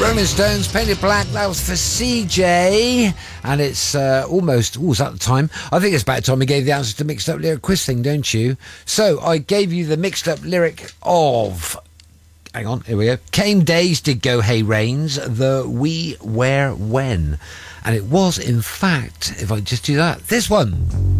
Rolling Stones, Painted Black. That was for CJ, and it's almost, was that the time? I think it's about time we gave the answer to Mixed Up Lyric quiz thing, don't you? So I gave you the mixed up lyric of, hang on, here we go. Came days did go, hey rains, the we, where, when. And it was, in fact, if I just do that, this one.